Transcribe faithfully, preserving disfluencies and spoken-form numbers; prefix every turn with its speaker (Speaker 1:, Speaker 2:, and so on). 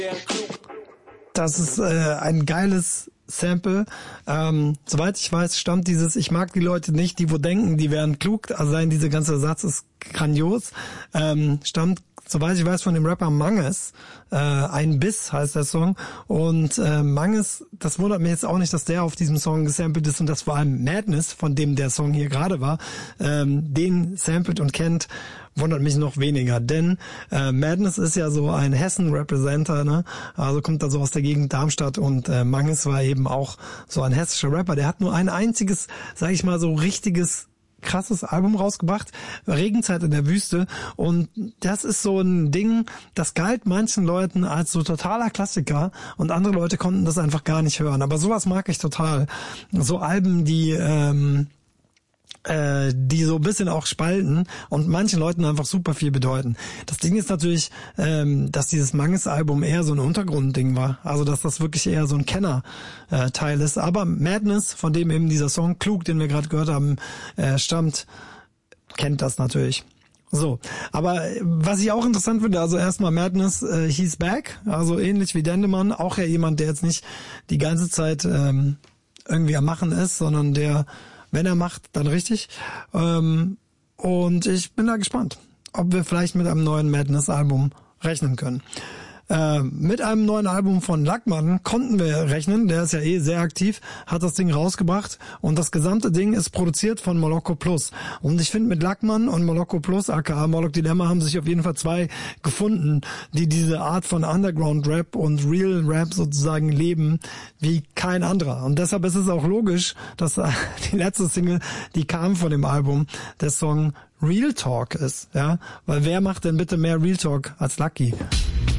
Speaker 1: Das ist äh, ein geiles Sample. Ähm, soweit ich weiß, stammt dieses "Ich mag die Leute nicht, die wo denken, die wären klug", also sein, dieser ganze Satz ist grandios, ähm, stammt, soweit ich weiß, von dem Rapper Manges. Äh, Ein Biss heißt der Song. Und äh, Manges, das wundert mich jetzt auch nicht, dass der auf diesem Song gesampelt ist und dass vor allem Madness, von dem der Song hier gerade war, ähm, den samplet und kennt, wundert mich noch weniger. Denn äh, Madness ist ja so ein Hessen-Representer, ne? Also kommt da so aus der Gegend Darmstadt, und äh, Manges war eben auch so ein hessischer Rapper. Der hat nur ein einziges, sag ich mal, so richtiges krasses Album rausgebracht, Regenzeit in der Wüste, und das ist so ein Ding, das galt manchen Leuten als so totaler Klassiker und andere Leute konnten das einfach gar nicht hören, aber sowas mag ich total. So Alben, die ähm, äh, die so ein bisschen auch spalten und manchen Leuten einfach super viel bedeuten. Das Ding ist natürlich, ähm, dass dieses Manges-Album eher so ein Untergrundding war. Also, dass das wirklich eher so ein Kenner-Teil ist. Aber Madness, von dem eben dieser Song Klug, den wir gerade gehört haben, äh, stammt, kennt das natürlich. So, aber was ich auch interessant finde, also erstmal Madness, äh, he's back, also ähnlich wie Dendemann, auch ja jemand, der jetzt nicht die ganze Zeit ähm, irgendwie am Machen ist, sondern der, wenn er macht, dann richtig. Ähm, und ich bin da gespannt, ob wir vielleicht mit einem neuen Madness-Album rechnen können. Äh, mit einem neuen Album von Lackmann konnten wir rechnen, der ist ja eh sehr aktiv, hat das Ding rausgebracht, und das gesamte Ding ist produziert von Moloko Plus. Und ich finde, mit Lackmann und Moloko Plus, aka Moloch Dilemma, haben sich auf jeden Fall zwei gefunden, die diese Art von Underground-Rap und Real-Rap sozusagen leben wie kein anderer. Und deshalb ist es auch logisch, dass die letzte Single, die kam von dem Album, der Song Real Talk ist, ja, weil wer macht denn bitte mehr Real Talk als Lucky?